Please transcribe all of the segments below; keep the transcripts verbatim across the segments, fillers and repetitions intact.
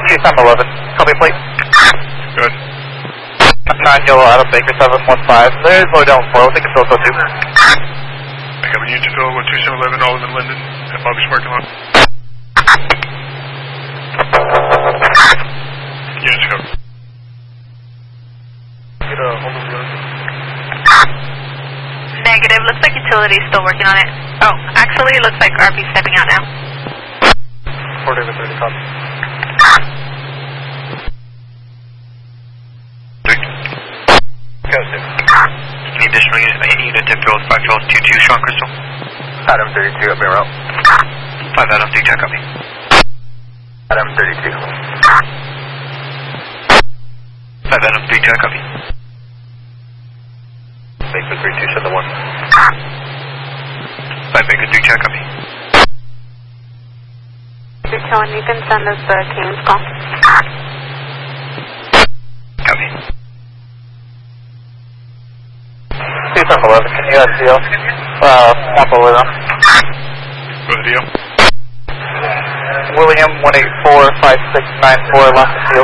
Tucson eleven, copy plate. Good. nine Yellow out of Baker seven one five. There's low down flow, I think it's also two. I got a unit to fill with Tucson eleven, Alderman Linden, at Bobby's parking lot. Units go. Get a hold of the Negative, looks like utility's still working on it. Oh, actually, it looks like R P's stepping out now. four David thirty, copy. Go, six. Any additional unit, any unit to fill five Charles two two, Sean Crystal? Adam thirty-two, up in route. five Adam three, check copy. Adam thirty-two. five Adam three, check copy. Baker three two, shut the one. five Baker three, check copy. Sean, you can send us the team's call. Copy. Tucson eleven, can you have C L? Uh, sample with them. Go to deal. William one eight four five six nine four, last field.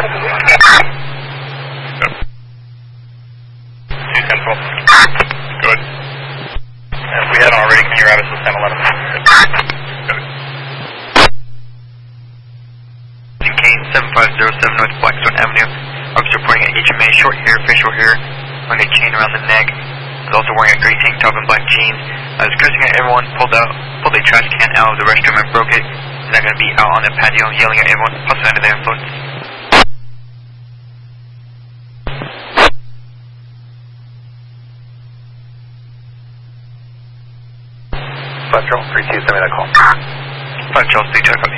Yep. Two central. Good. If we hadn't already, can you grab us with ten eleven? Got it. Kane seven five zero seven North Blackstone Avenue. Officer reporting an H M A, short hair, facial hair, wearing a chain around the neck. Was also wearing a gray tank top and black jeans. I was cursing at everyone, pulled out, pulled a trash can out of the restroom and broke it. He's not going to be out on the patio yelling at everyone, possibly under the influence. five Charles three two, send me that call. five Charles three, check copy.